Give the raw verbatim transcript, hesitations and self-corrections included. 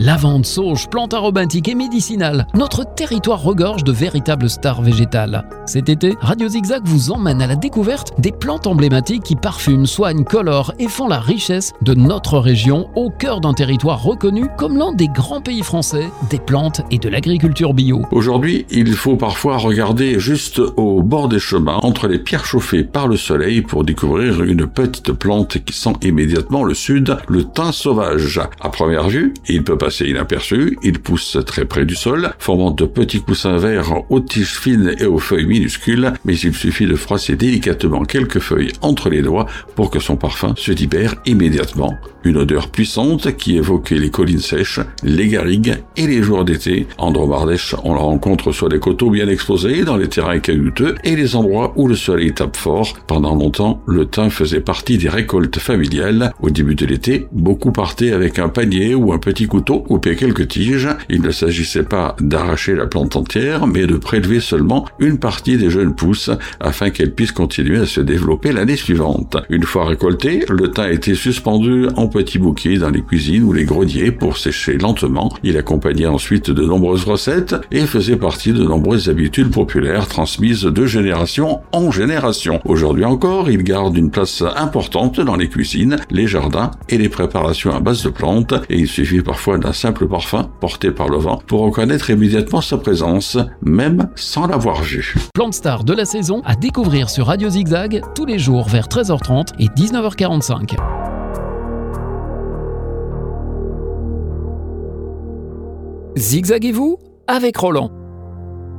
Lavande, sauge, plantes aromatiques et médicinales, notre territoire regorge de véritables stars végétales. Cet été, Radio Zigzag vous emmène à la découverte des plantes emblématiques qui parfument, soignent, colorent et font la richesse de notre région au cœur d'un territoire reconnu comme l'un des grands pays français des plantes et de l'agriculture bio. Aujourd'hui, il faut parfois regarder juste au bord des chemins, entre les pierres chauffées par le soleil pour découvrir une petite plante qui sent immédiatement le sud, le thym sauvage. À première vue, il peut passer inaperçu, il pousse très près du sol, formant de petits coussins verts aux tiges fines et aux feuilles minuscules, mais il suffit de froisser délicatement quelques feuilles entre les doigts pour que son parfum se libère immédiatement. Une odeur puissante qui évoque les collines sèches, les garrigues et les jours d'été. En Dromardèche, on la rencontre sur les coteaux bien exposés, dans les terrains caillouteux et les endroits où le soleil tape fort. Pendant longtemps, le thym faisait partie des récoltes familiales. Au début de l'été, beaucoup partaient avec un panier ou un petit couteau, couper quelques tiges. Il ne s'agissait pas d'arracher la plante entière, mais de prélever seulement une partie des jeunes pousses afin qu'elles puissent continuer à se développer l'année suivante. Une fois récolté, le thym était suspendu en petits bouquets dans les cuisines ou les greniers pour sécher lentement. Il accompagnait ensuite de nombreuses recettes et faisait partie de nombreuses habitudes populaires transmises de génération en génération. Aujourd'hui encore, il garde une place importante dans les cuisines, les jardins et les préparations à base de plantes, et il suffit parfois d'un simple parfum porté par le vent pour reconnaître immédiatement sa présence, même sans l'avoir vu. Plante star de la saison à découvrir sur Radio Zigzag tous les jours vers treize heures trente et dix-neuf heures quarante-cinq. Zigzaguez-vous avec Roland.